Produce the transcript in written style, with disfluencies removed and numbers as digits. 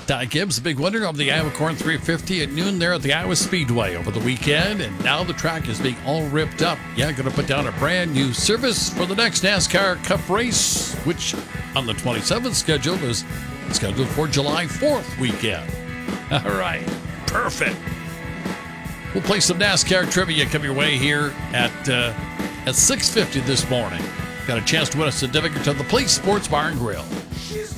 Ty Gibbs, the big winner of the Iowa Corn 350 at noon there at the Iowa Speedway over the weekend. And now the track is being all ripped up. Yeah, going to put down a brand new service for the next NASCAR Cup race, which on the 27th schedule is scheduled for July 4th weekend. All right, perfect. We'll play some NASCAR trivia come your way here at 6:50 this morning. Got a chance to win a certificate to the Place Sports Bar and Grill.